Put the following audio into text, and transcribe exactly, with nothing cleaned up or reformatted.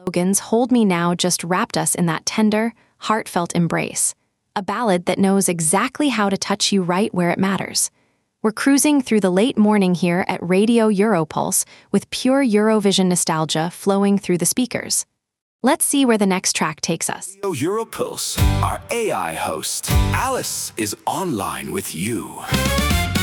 Logan's Hold Me Now just wrapped us in that tender, heartfelt embrace, a ballad that knows exactly how to touch you right where it matters. We're cruising through the late morning here at Radio Europulse with pure Eurovision nostalgia flowing through the speakers. Let's see where the next track takes us. Radio Europulse, our A I host, Alice, is online with you.